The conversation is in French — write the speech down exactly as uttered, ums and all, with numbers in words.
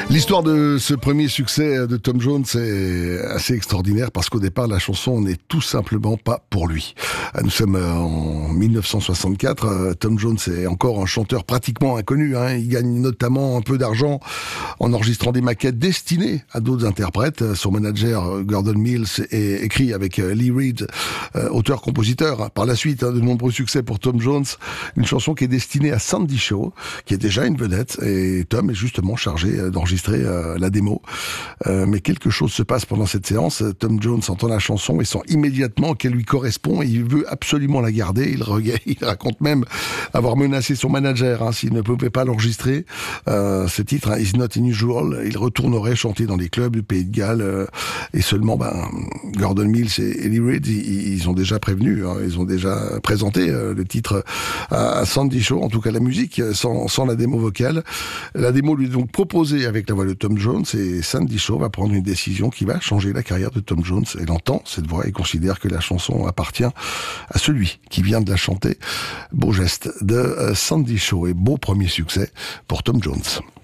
L'histoire de ce premier succès de Tom Jones est assez extraordinaire parce qu'au départ, la chanson n'est tout simplement pas pour lui. Nous sommes en mille neuf cent soixante-quatre. Tom Jones est encore un chanteur pratiquement inconnu. Hein. Il gagne notamment un peu d'argent en enregistrant des maquettes destinées à d'autres interprètes. Son manager, Gordon Mills, est écrit avec Lee Reed, auteur-compositeur. Par la suite, hein, de nombreux succès pour Tom Jones. Une chanson qui est destinée à Sandy Shaw, qui est déjà une vedette. Et Tom est justement chargé d'enregistrer Euh, la démo. Euh, mais quelque chose se passe pendant cette séance. Tom Jones entend la chanson et sent immédiatement qu'elle lui correspond et il veut absolument la garder. Il, reg... il raconte même avoir menacé son manager hein, s'il ne pouvait pas l'enregistrer. Euh, ce titre, hein, Is Not Unusual, il retournerait chanter dans les clubs du Pays de Galles euh, et seulement ben, Gordon Mills et Lee Reed, ils, ils ont déjà prévenu, hein, ils ont déjà présenté euh, le titre à, à Sandy Shaw, en tout cas la musique, sans, sans la démo vocale. La démo lui est donc proposée avec la voix de Tom Jones et Sandy Shaw va prendre une décision qui va changer la carrière de Tom Jones. Elle entend cette voix et considère que la chanson appartient à celui qui vient de la chanter. Beau geste de Sandy Shaw et beau premier succès pour Tom Jones.